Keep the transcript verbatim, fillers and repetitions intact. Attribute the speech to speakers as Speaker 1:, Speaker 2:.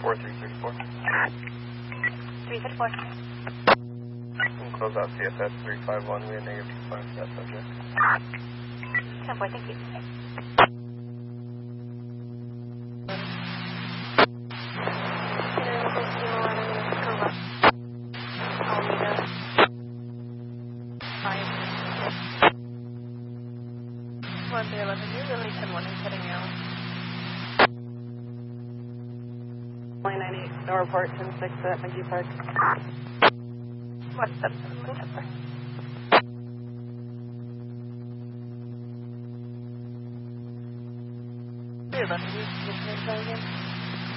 Speaker 1: four three three four.
Speaker 2: three three four.
Speaker 1: We'll close out C S S three five one. We have negative two five for that subject.
Speaker 2: ten four, thank you. one three eleven, you're really ten one is heading out.
Speaker 3: nine nine eight, no report, ten six at Monkey Park.
Speaker 2: one seven seven, ten four. three eleven, you can try again.